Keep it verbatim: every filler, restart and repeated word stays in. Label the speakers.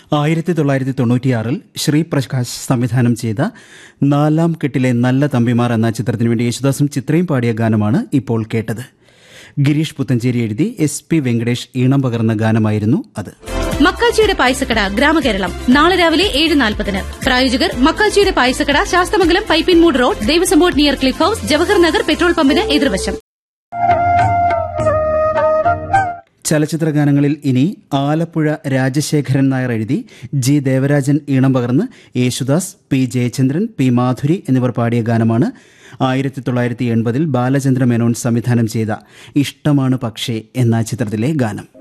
Speaker 1: ആയിരത്തി തൊള്ളായിരത്തി തൊണ്ണൂറ്റിയാറിൽ ശ്രീപ്രകാശ് സംവിധാനം ചെയ്ത നാലാം കെട്ടിലെ നല്ല തമ്പിമാർ എന്ന ചിത്രത്തിനു വേണ്ടി യേശുദാസും ചിത്രയും പാടിയ ഗാനമാണ് ഇപ്പോൾ കേട്ടത്. ഗിരീഷ് പുത്തഞ്ചേരി എഴുതി എസ് പി വെങ്കടേഷ് ഈണം പകർന്ന ഗാനമായിരുന്നു അത്.
Speaker 2: മക്കാച്ചിയുടെ പായസക്കട ഗ്രാമകേരളം നാളെ രാവിലെ ഏഴ് നാൽപ്പതിന്. പ്രായോജകർ മക്കാച്ചിയുടെ പായസക്കട, Sasthamangalam Pipinmoodu road, Devaswom board near cliff house, Jawahar Nagar petrol പമ്പിന് എതിർവശം.
Speaker 1: ചലച്ചിത്ര ഗാനങ്ങളിൽ ഇനി ആലപ്പുഴ രാജശേഖരൻ നായർ എഴുതി ജി ദേവരാജൻ ഈണം പകർന്ന് യേശുദാസ്, പി ജയചന്ദ്രൻ, പി മാധുരി എന്നിവർ പാടിയ ഗാനമാണ് ആയിരത്തി തൊള്ളായിരത്തി എൺപതിൽ ബാലചന്ദ്ര മേനോൻ സംവിധാനം ചെയ്ത ഇഷ്ടമാണ് പക്ഷേ എന്ന ചിത്രത്തിലെ ഗാനം.